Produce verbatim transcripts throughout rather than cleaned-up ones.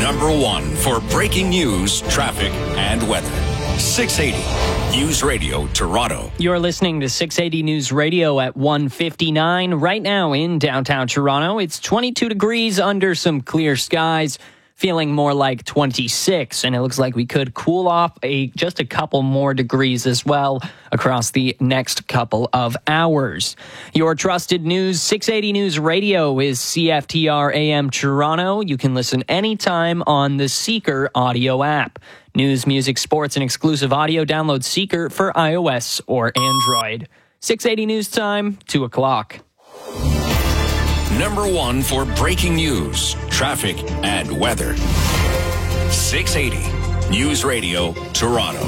Number one for breaking news, traffic, and weather. six eighty News Radio, Toronto. You're listening to six eighty News Radio at one fifty-nine. Right now in downtown Toronto, it's twenty-two degrees under some clear skies, feeling more like twenty-six. And it looks like we could cool off a just a couple more degrees as well across the next couple of hours. Your trusted news, six eighty News Radio is C F T R A M Toronto. You can listen anytime on the Seeker audio app. News, music, sports, and exclusive audio. Download Seeker for iOS or Android. six eighty News Time, two o'clock. Number one for breaking news, traffic, and weather. six eighty News Radio, Toronto.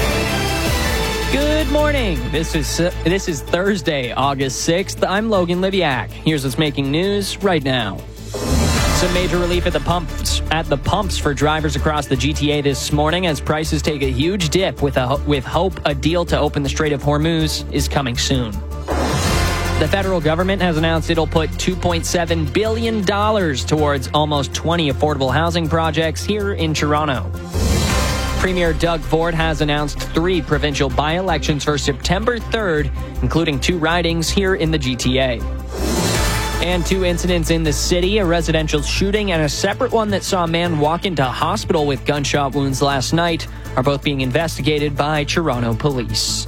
Good morning. This is uh, this is Thursday, August sixth. I'm Logan Liviak. Here's what's making news right now. Some major relief at the pumps at the pumps for drivers across the G T A this morning as prices take a huge dip with a with hope a deal to open the Strait of Hormuz is coming soon. The federal government has announced it'll put two point seven billion dollars towards almost twenty affordable housing projects here in Toronto. Premier Doug Ford has announced three provincial by-elections for September third, including two ridings here in the G T A. And two incidents in the city, a residential shooting and a separate one that saw a man walk into hospital with gunshot wounds last night, are both being investigated by Toronto police.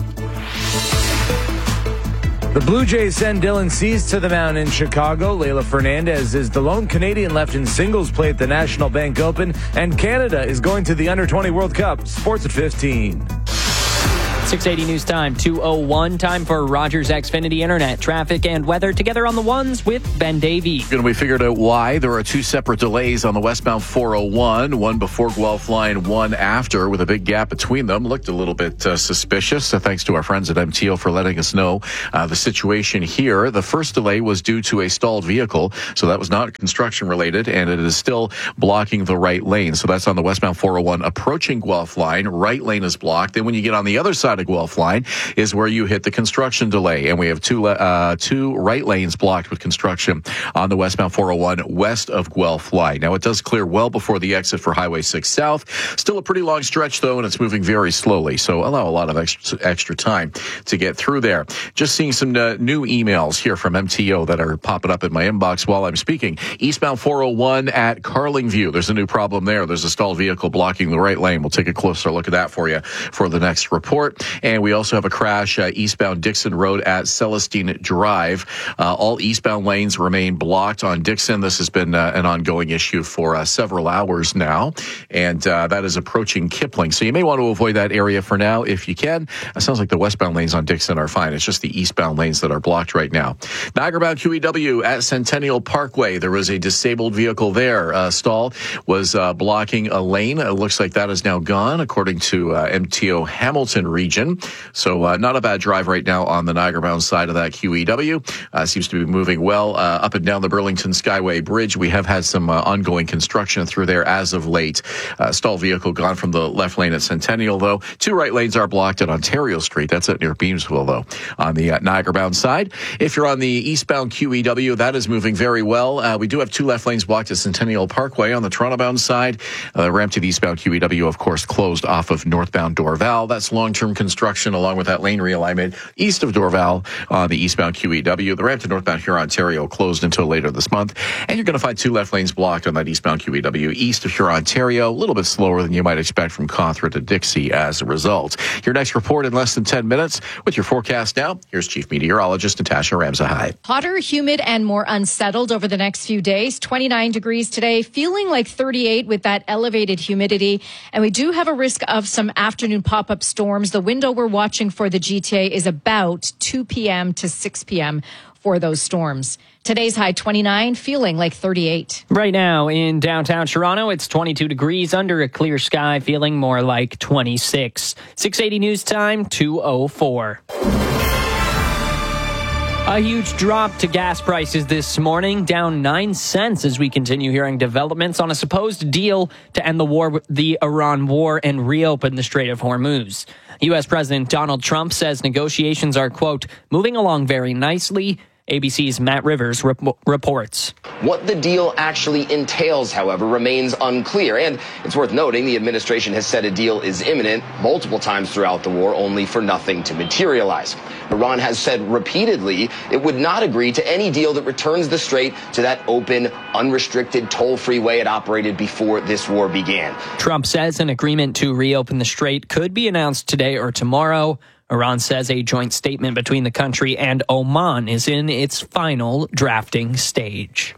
The Blue Jays send Dylan Cease to the mound in Chicago. Leila Fernandez is the lone Canadian left in singles play at the National Bank Open. And Canada is going to the under twenty World Cup. Sports at fifteen. six eighty News Time, two oh one. Time for Rogers Xfinity Internet, traffic, and weather together on the ones with Ben Davey. And we figured out why. There are two separate delays on the westbound four oh one, one before Guelph Line, one after, with a big gap between them. Looked a little bit uh, suspicious. So thanks to our friends at M T O for letting us know uh, the situation here. The first delay was due to a stalled vehicle, so that was not construction related, and it is still blocking the right lane. So that's on the westbound four oh one approaching Guelph Line. Right lane is blocked. Then when you get on the other side of Guelph Line is where you hit the construction delay, and we have two uh, two right lanes blocked with construction on the westbound four oh one west of Guelph Line. Now it does clear well before the exit for Highway six South. Still a pretty long stretch though, and it's moving very slowly, so allow a lot of extra, extra time to get through there. Just seeing some uh, new emails here from M T O that are popping up in my inbox while I'm speaking. Eastbound four oh one at Carlingview. There's a new problem there. There's a stalled vehicle blocking the right lane. We'll take a closer look at that for you for the next report. And we also have a crash uh, eastbound Dixon Road at Celestine Drive. Uh, all eastbound lanes remain blocked on Dixon. This has been uh, an ongoing issue for uh, several hours now, and uh, that is approaching Kipling. So you may want to avoid that area for now if you can. It sounds like the westbound lanes on Dixon are fine. It's just the eastbound lanes that are blocked right now. Niagara-bound Q E W at Centennial Parkway. There was a disabled vehicle there. Uh, stall was uh, blocking a lane. It looks like that is now gone, according to uh, M T O Hamilton Region. So uh, not a bad drive right now on the Niagara-bound side of that Q E W. Uh, seems to be moving well uh, up and down the Burlington Skyway Bridge. We have had some uh, ongoing construction through there as of late. Uh, stalled vehicle gone from the left lane at Centennial, though. Two right lanes are blocked at Ontario Street. That's at near Beamsville, though, on the uh, Niagara-bound side. If you're on the eastbound Q E W, that is moving very well. Uh, we do have two left lanes blocked at Centennial Parkway. On the Toronto-bound side, uh, the ramp to the eastbound Q E W, of course, closed off of northbound Dorval. That's long-term construction along with that lane realignment east of Dorval on the eastbound Q E W. The ramp to northbound Huron, Ontario closed until later this month. And you're going to find two left lanes blocked on that eastbound Q E W east of Huron, Ontario. A little bit slower than you might expect from Cawthra to Dixie as a result. Your next report in less than ten minutes with your forecast now. Here's Chief Meteorologist Natasha Ramsahai. Hotter, humid, and more unsettled over the next few days. twenty-nine degrees today, feeling like thirty-eight with that elevated humidity. And we do have a risk of some afternoon pop-up storms. The window we're watching for the G T A is about two p.m. to six p.m. for those storms. Today's high twenty-nine, feeling like thirty-eight. Right now in downtown Toronto, it's twenty-two degrees under a clear sky, feeling more like twenty-six. six eighty News Time, two oh four. A huge drop to gas prices this morning, down nine cents as we continue hearing developments on a supposed deal to end the war, the Iran war, and reopen the Strait of Hormuz. U S President Donald Trump says negotiations are, quote, moving along very nicely. A B C's Matt Rivers rep- reports. What the deal actually entails, however, remains unclear. And it's worth noting the administration has said a deal is imminent multiple times throughout the war, only for nothing to materialize. Iran has said repeatedly it would not agree to any deal that returns the Strait to that open, unrestricted, toll-free way it operated before this war began. Trump says an agreement to reopen the Strait could be announced today or tomorrow. Iran says a joint statement between the country and Oman is in its final drafting stage.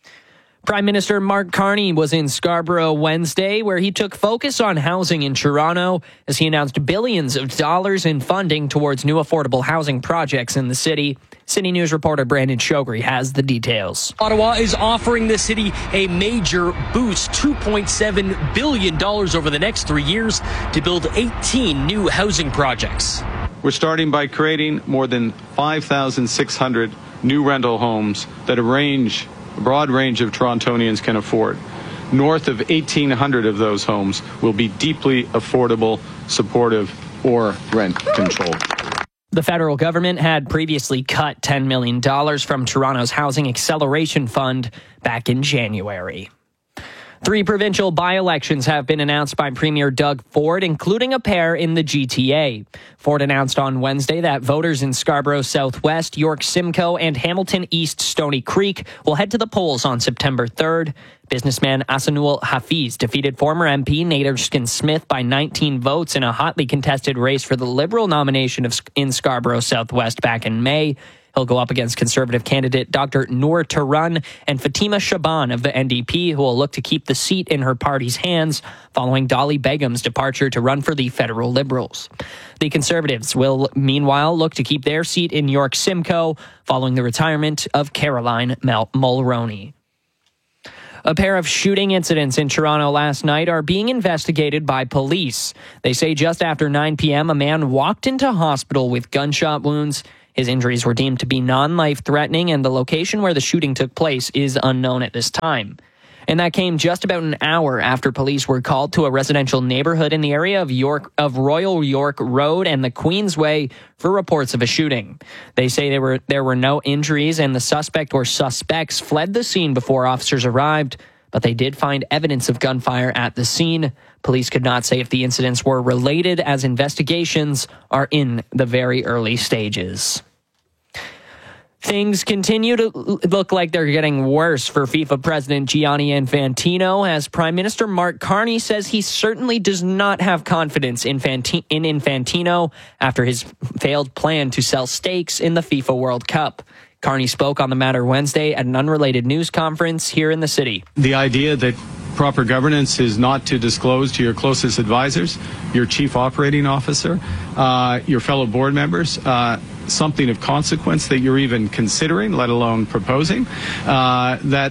Prime Minister Mark Carney was in Scarborough Wednesday, where he took focus on housing in Toronto as he announced billions of dollars in funding towards new affordable housing projects in the city. City News reporter Brandon Shogri has the details. Ottawa is offering the city a major boost, two point seven billion dollars over the next three years to build eighteen new housing projects. We're starting by creating more than five thousand six hundred new rental homes that a range, a broad range of Torontonians can afford. North of eighteen hundred of those homes will be deeply affordable, supportive, or rent controlled. The federal government had previously cut ten million dollars from Toronto's Housing Acceleration Fund back in January. Three provincial by-elections have been announced by Premier Doug Ford, including a pair in the G T A. Ford announced on Wednesday that voters in Scarborough Southwest, York Simcoe, and Hamilton East Stony Creek will head to the polls on September third. Businessman Asanul Hafiz defeated former M P Nate Erskine-Smith by nineteen votes in a hotly contested race for the Liberal nomination of in Scarborough Southwest back in May. He'll go up against Conservative candidate Doctor Noor Tarun and Fatima Shaban of the N D P, who will look to keep the seat in her party's hands following Dolly Begum's departure to run for the federal Liberals. The Conservatives will, meanwhile, look to keep their seat in York Simcoe following the retirement of Caroline Mel- Mulroney. A pair of shooting incidents in Toronto last night are being investigated by police. They say just after nine p.m., a man walked into hospital with gunshot wounds. His injuries were deemed to be non-life-threatening, and the location where the shooting took place is unknown at this time. And that came just about an hour after police were called to a residential neighborhood in the area of York of Royal York Road and the Queensway for reports of a shooting. They say there were there were no injuries, and the suspect or suspects fled the scene before officers arrived, but they did find evidence of gunfire at the scene. Police could not say if the incidents were related, as investigations are in the very early stages. Things continue to look like they're getting worse for FIFA President Gianni Infantino, as Prime Minister Mark Carney says he certainly does not have confidence in Infantino after his failed plan to sell stakes in the FIFA World Cup. Carney spoke on the matter Wednesday at an unrelated news conference here in the city. The idea that proper governance is not to disclose to your closest advisors, your chief operating officer, uh, your fellow board members, uh, something of consequence that you're even considering, let alone proposing, uh, that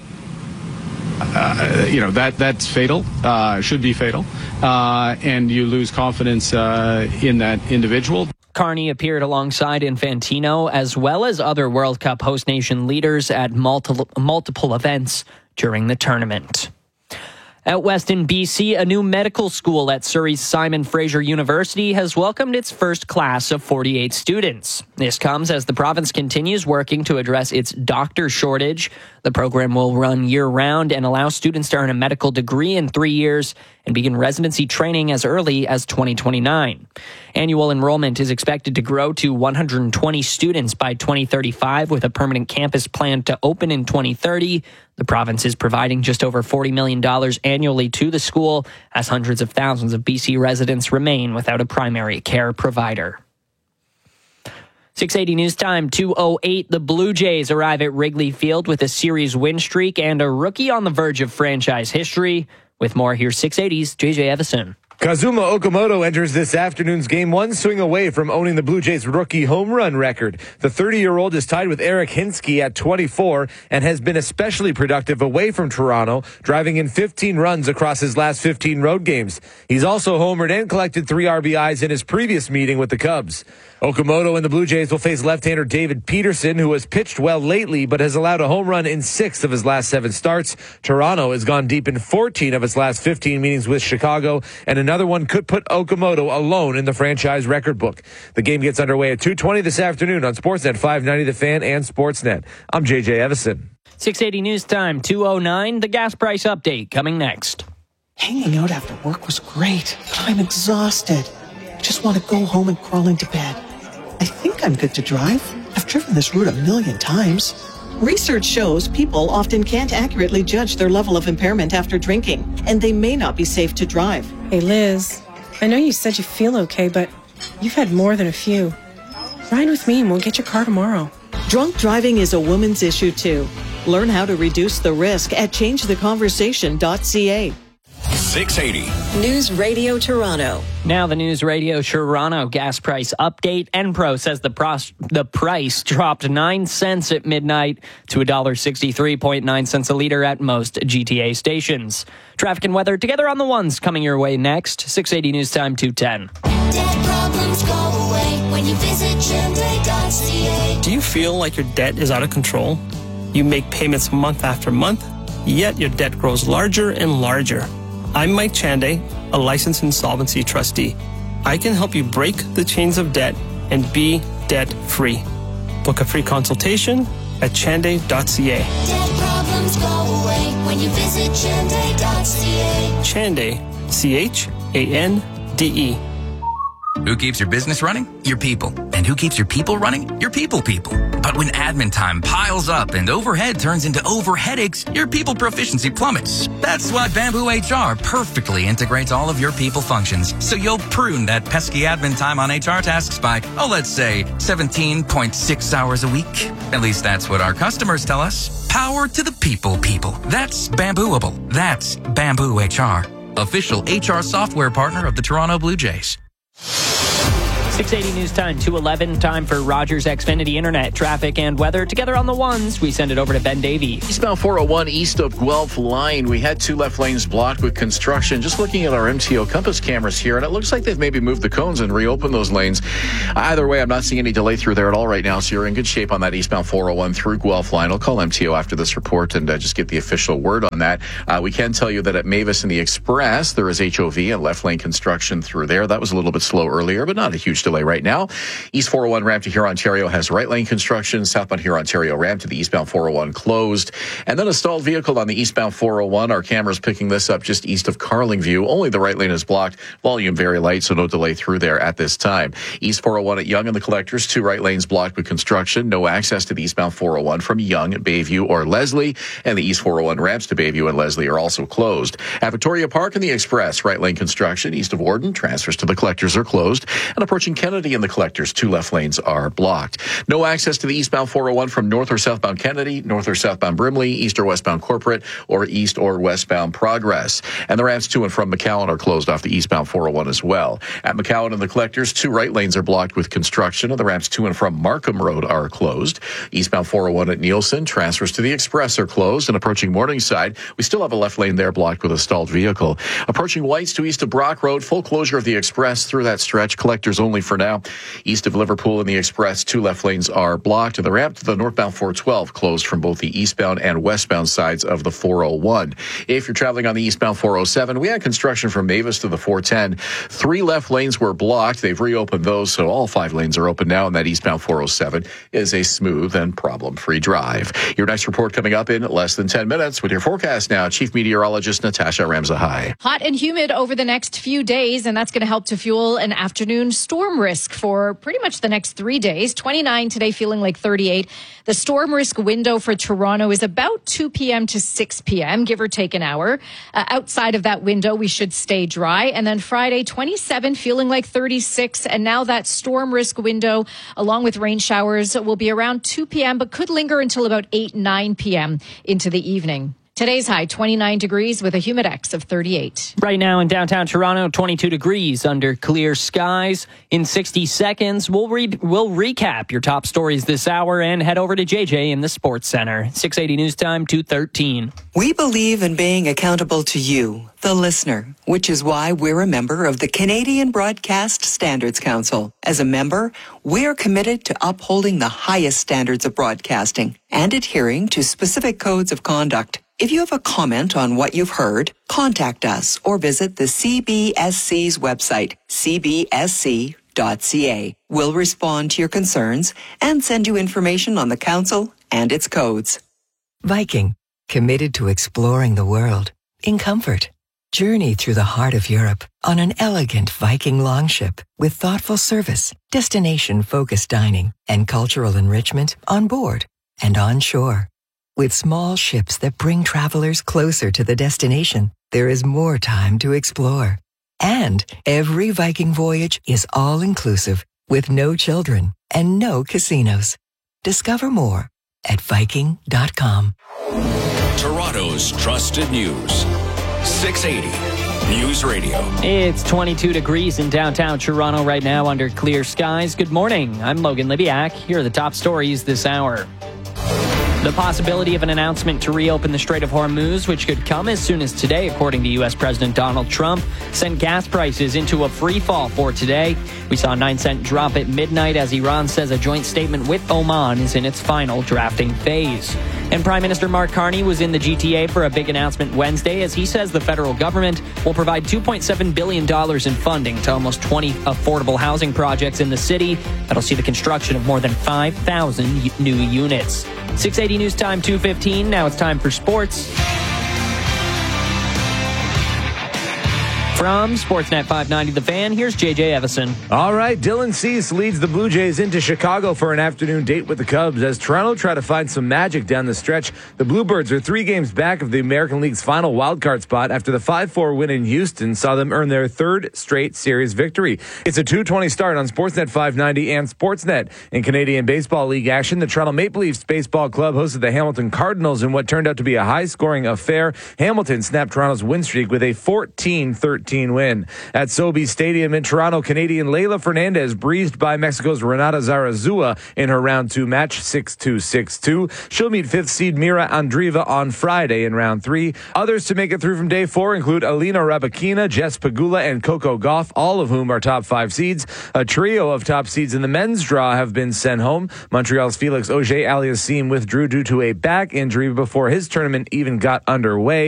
uh, you know that that's fatal, uh, should be fatal, uh, and you lose confidence uh, in that individual. Carney appeared alongside Infantino as well as other World Cup host nation leaders at multiple, multiple events during the tournament. Out west in B C, a new medical school at Surrey's Simon Fraser University has welcomed its first class of forty-eight students. This comes as the province continues working to address its doctor shortage. The program will run year-round and allow students to earn a medical degree in three years and begin residency training as early as twenty twenty-nine. Annual enrollment is expected to grow to one hundred twenty students by twenty thirty-five, with a permanent campus planned to open in twenty thirty. The province is providing just over forty million dollars annually to the school, as hundreds of thousands of B C residents remain without a primary care provider. six eighty News Time, two oh eight. The Blue Jays arrive at Wrigley Field with a series win streak and a rookie on the verge of franchise history. With more, here's six eighty's J J Evison. Kazuma Okamoto enters this afternoon's game one swing away from owning the Blue Jays' rookie home run record. The thirty-year-old is tied with Eric Hinsky at twenty-four and has been especially productive away from Toronto, driving in fifteen runs across his last fifteen road games. He's also homered and collected three R B Is in his previous meeting with the Cubs. Okamoto and the Blue Jays will face left-hander David Peterson, who has pitched well lately but has allowed a home run in six of his last seven starts. Toronto has gone deep in fourteen of its last fifteen meetings with Chicago, and another another one could put Okamoto alone in the franchise record book. The game gets underway at two twenty this afternoon on Sportsnet five ninety The Fan and Sportsnet. I'm J J Evison. six eighty News Time, two oh nine. The gas price update coming next. Hanging out after work was great, but I'm exhausted. I just want to go home and crawl into bed. I think I'm good to drive. I've driven this route a million times. Research shows people often can't accurately judge their level of impairment after drinking, and they may not be safe to drive. Hey, Liz, I know you said you feel okay, but you've had more than a few. Ride with me and we'll get your car tomorrow. Drunk driving is a woman's issue, too. Learn how to reduce the risk at change the conversation dot c a. six eighty News Radio Toronto. Now the News Radio Toronto gas price update. Enpro says the pros- the price dropped nine cents at midnight to one dollar sixty-three point nine cents a liter at most G T A stations. Traffic and weather together on the ones coming your way next. six eighty News Time two ten. Debt problems go away when you visit Chande dot c a. Do you feel like your debt is out of control? You make payments month after month, yet your debt grows larger and larger. I'm Mike Chande, a licensed insolvency trustee. I can help you break the chains of debt and be debt-free. Book a free consultation at Chande dot c a. Debt problems go away when you visit Chande dot c a. Chande, C H A N D E. Who keeps your business running? Your people. And who keeps your people running? Your people people. But when admin time piles up and overhead turns into over headaches, your people proficiency plummets. That's why Bamboo H R perfectly integrates all of your people functions. So you'll prune that pesky admin time on H R tasks by, oh, let's say seventeen point six hours a week. At least that's what our customers tell us. Power to the people people. That's Bambooable. That's Bamboo H R. Official H R software partner of the Toronto Blue Jays. six eighty News Time, two eleven. Time for Rogers Xfinity Internet, traffic and weather. Together on the ones, we send it over to Ben Davey. Eastbound four oh one east of Guelph Line. We had two left lanes blocked with construction. Just looking at our M T O Compass cameras here, and it looks like they've maybe moved the cones and reopened those lanes. Either way, I'm not seeing any delay through there at all right now, so you're in good shape on that eastbound four oh one through Guelph Line. I'll call M T O after this report and uh, just get the official word on that. Uh, we can tell you that at Mavis and the Express, there is H O V and left lane construction through there. That was a little bit slow earlier, but not a huge delay right now. East four oh one ramp to Huron, Ontario has right lane construction. Southbound Huron, Ontario ramp to the eastbound four oh one closed. And then a stalled vehicle on the eastbound four oh one. Our camera's picking this up just east of Carlingview. Only the right lane is blocked. Volume very light, so no delay through there at this time. East four oh one at Yonge and the Collectors, two right lanes blocked with construction. No access to the eastbound four oh one from Yonge, Bayview, or Leslie. And the east four oh one ramps to Bayview and Leslie are also closed. At Victoria Park and the Express, right lane construction. East of Warden, transfers to the Collectors are closed. And approaching Kennedy and the Collectors, two left lanes are blocked. No access to the eastbound four oh one from north or southbound Kennedy, north or southbound Brimley, east or westbound Corporate, or east or westbound Progress. And the ramps to and from McCowan are closed off the eastbound four oh one as well. At McCowan and the Collectors, two right lanes are blocked with construction, and the ramps to and from Markham Road are closed. Eastbound four oh one at Nielsen, transfers to the Express are closed, and approaching Morningside, we still have a left lane there blocked with a stalled vehicle. Approaching Whites to east of Brock Road, full closure of the Express through that stretch. Collectors only for now. East of Liverpool and the Express, two left lanes are blocked, and the ramp to the northbound four twelve closed from both the eastbound and westbound sides of the four oh one. If you're traveling on the eastbound four oh seven, we had construction from Mavis to the four ten. Three left lanes were blocked. They've reopened those, so all five lanes are open now, and that eastbound four oh seven is a smooth and problem-free drive. Your next report coming up in less than ten minutes with your forecast now. Chief Meteorologist Natasha Ramzahai. Hot and humid over the next few days, and that's going to help to fuel an afternoon storm risk for pretty much the next three days. twenty-nine today, feeling like thirty-eight. The storm risk window for Toronto is about two p.m. to six p.m., give or take an hour. Uh, outside of that window, we should stay dry. And then Friday, twenty-seven, feeling like thirty-six. And now that storm risk window, along with rain showers, will be around two p.m., but could linger until about eight, nine p.m. into the evening. Today's high, twenty-nine degrees with a humidex of thirty-eight. Right now in downtown Toronto, twenty-two degrees under clear skies. In sixty seconds, we'll re- we'll recap your top stories this hour and head over to J J in the Sports Center. six eighty News Time, two thirteen. We believe in being accountable to you, the listener, which is why we're a member of the Canadian Broadcast Standards Council. As a member, we're committed to upholding the highest standards of broadcasting and adhering to specific codes of conduct. If you have a comment on what you've heard, contact us or visit the C B S C's website, c b s c dot c a. We'll respond to your concerns and send you information on the Council and its codes. Viking, committed to exploring the world in comfort. Journey through the heart of Europe on an elegant Viking longship with thoughtful service, destination-focused dining, and cultural enrichment on board and on shore. With small ships that bring travelers closer to the destination, there is more time to explore. And every Viking voyage is all-inclusive with no children and no casinos. Discover more at Viking dot com. Toronto's trusted news. six eighty News Radio. It's twenty-two degrees in downtown Toronto right now under clear skies. Good morning. I'm Logan Libiak. Here are the top stories this hour. The possibility of an announcement to reopen the Strait of Hormuz, which could come as soon as today, according to U S President Donald Trump, sent gas prices into a free fall for today. We saw a nine cent drop at midnight as Iran says a joint statement with Oman is in its final drafting phase. And Prime Minister Mark Carney was in the G T A for a big announcement Wednesday as he says the federal government will provide two point seven billion dollars in funding to almost twenty affordable housing projects in the city. That'll see the construction of more than five thousand new units. six eighty News Time, two fifteen. Now it's time for sports. From Sportsnet five ninety The Fan, here's J J Evison. All right, Dylan Cease leads the Blue Jays into Chicago for an afternoon date with the Cubs as Toronto try to find some magic down the stretch. The Bluebirds are three games back of the American League's final wildcard spot after the five four win in Houston saw them earn their third straight series victory. It's a two twenty start on Sportsnet five ninety and Sportsnet. In Canadian Baseball League action, the Toronto Maple Leafs Baseball Club hosted the Hamilton Cardinals in what turned out to be a high-scoring affair. Hamilton snapped Toronto's win streak with a fourteen thirteen win. At Sobeys Stadium in Toronto, Canadian Leylah Fernandez breezed by Mexico's Renata Zarazua in her round two match, six two, six two. She'll meet fifth seed Mira Andreeva on Friday in round three. Others to make it through from day four include Alina Rybakina, Jess Pegula, and Coco Gauff, all of whom are top five seeds. A trio of top seeds in the men's draw have been sent home. Montreal's Felix Auger-Aliassime withdrew due to a back injury before his tournament even got underway.